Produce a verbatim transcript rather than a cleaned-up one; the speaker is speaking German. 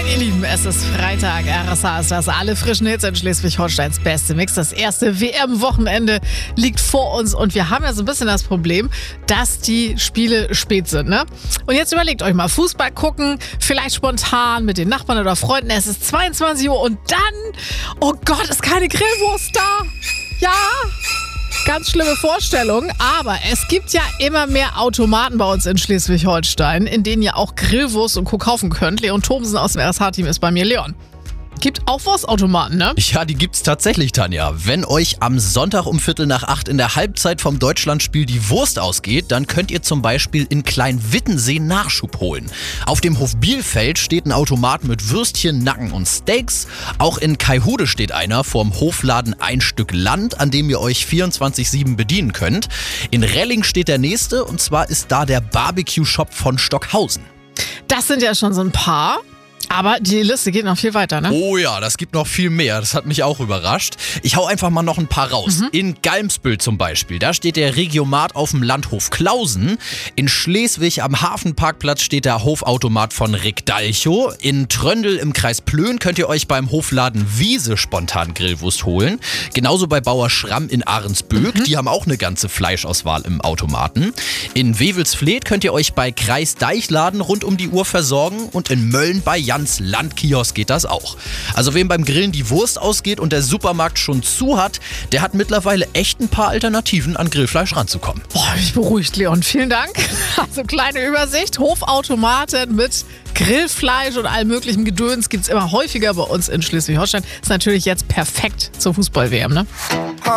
Ihr Lieben, es ist Freitag. R S H ist das. Alle frischen Hits in Schleswig-Holsteins beste Mix. Das erste W M-Wochenende liegt vor uns und wir haben ja so ein bisschen das Problem, dass die Spiele spät sind, ne? Und jetzt überlegt euch mal, Fußball gucken, vielleicht spontan mit den Nachbarn oder Freunden. Es ist zweiundzwanzig Uhr und dann, oh Gott, ist keine Grillwurst da. Ja, ganz schlimme Vorstellung, aber es gibt ja immer mehr Automaten bei uns in Schleswig-Holstein, in denen ihr auch Grillwurst und Co. kaufen könnt. Leon Thomsen aus dem R S H-Team ist bei mir. Leon, gibt auch Wurstautomaten, ne? Ja, die gibt's tatsächlich, Tanja. Wenn euch am Sonntag um Viertel nach acht in der Halbzeit vom Deutschlandspiel die Wurst ausgeht, dann könnt ihr zum Beispiel in Kleinwittensee Nachschub holen. Auf dem Hof Bielfeld steht ein Automat mit Würstchen, Nacken und Steaks. Auch in Kaihude steht einer vorm Hofladen Ein Stück Land, an dem ihr euch vierundzwanzig sieben bedienen könnt. In Relling steht der nächste, und zwar ist da der Barbecue-Shop von Stockhausen. Das sind ja schon so ein paar. Aber die Liste geht noch viel weiter, ne? Oh ja, das gibt noch viel mehr. Das hat mich auch überrascht. Ich hau einfach mal noch ein paar raus. Mhm. In Galmsbüll zum Beispiel, da steht der Regiomat auf dem Landhof Klausen. In Schleswig am Hafenparkplatz steht der Hofautomat von Rick Dalcho. In Tröndel im Kreis Plön könnt ihr euch beim Hofladen Wiese spontan Grillwurst holen. Genauso bei Bauer Schramm in Ahrensböck. Mhm. Die haben auch eine ganze Fleischauswahl im Automaten. In Wewelsfleth könnt ihr euch bei Kreis Deichladen rund um die Uhr versorgen. Und in Mölln bei Jan Landkiosk geht das auch. Also wem beim Grillen die Wurst ausgeht und der Supermarkt schon zu hat, der hat mittlerweile echt ein paar Alternativen an Grillfleisch ranzukommen. Boah, mich beruhigt, Leon. Vielen Dank. Also kleine Übersicht. Hofautomaten mit Grillfleisch und allem möglichen Gedöns gibt es immer häufiger bei uns in Schleswig-Holstein. Ist natürlich jetzt perfekt zur Fußball-W M, ne?